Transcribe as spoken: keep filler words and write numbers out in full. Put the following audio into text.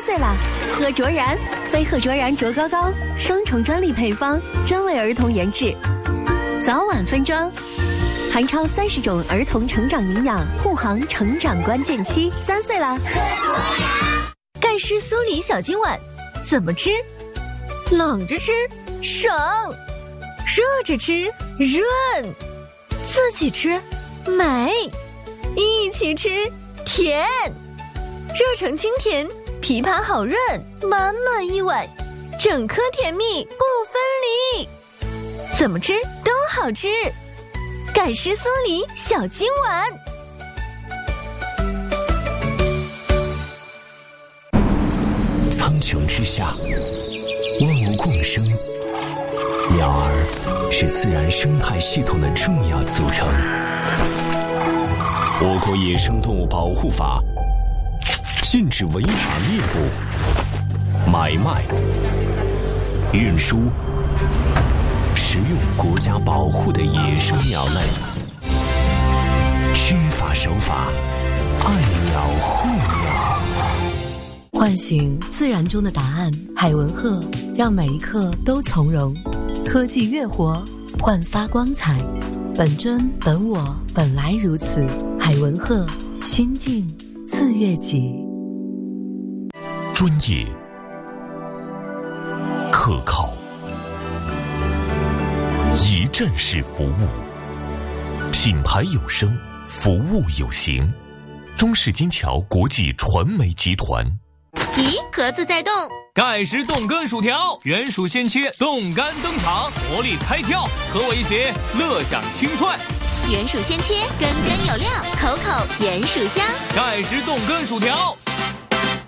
岁啦！喝卓然，飞鹤卓然卓高高，双重专利配方，专为儿童研制，早晚分装，含超三十种儿童成长营养，护航成长关键期。三岁啦！喝卓然，盖诗苏黎小金碗，怎么吃？冷着吃省，热着吃润，自己吃美，一起吃甜，热成清甜，枇杷好润，满满一碗，整颗甜蜜不分离，怎么吃都好吃。盖诗苏黎小金碗。 苍穹之下，万物共生，鸟儿是自然生态系统的重要组成。我国野生动物保护法禁止违法猎捕、买卖、运输、食用国家保护的野生鸟类。知法守法，爱鸟护鸟。 唤醒自然中的答案，海文鹤让每一刻都从容。科技乐活，焕发光彩。本真本我，本来如此。海文鹤，心境自悦己。 专业、可靠、一站式服务，品牌有声，服务有形。中式金桥国际传媒集团。 咦，盒子在动。 盖时冻干薯条，原薯鲜切，冻干登场，活力开跳，和我一起乐享清脆。 原薯鲜切，根根有料，口口原薯香。 盖时冻干薯条。